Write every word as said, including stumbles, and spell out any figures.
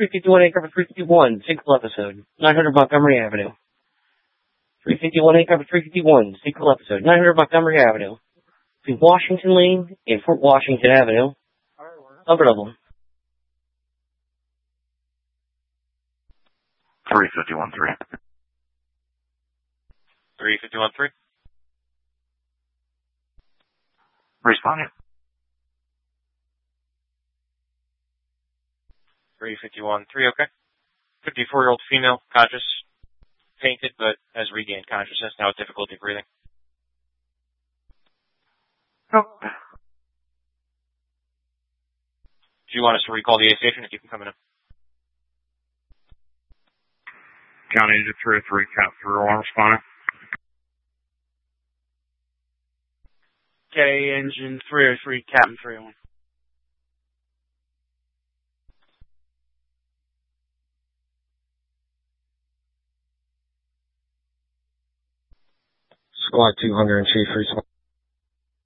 three fifty-one A, cover three fifty-one, single episode, nine hundred Montgomery Avenue. three fifty-one A, cover three fifty-one, single episode, nine hundred Montgomery Avenue. Between Washington Lane and Fort Washington Avenue. Number double. three fifty-one three. three fifty-one three. Responding. three fifty-one three, okay. fifty-four-year-old female, conscious, fainted, but has regained consciousness, now with difficulty breathing. No. Do you want us to recall the A station or keep them coming in? County Engine three oh three, Cap three oh one responding. K Engine three oh three, Captain three oh one. Squad two hundred and Chief responding.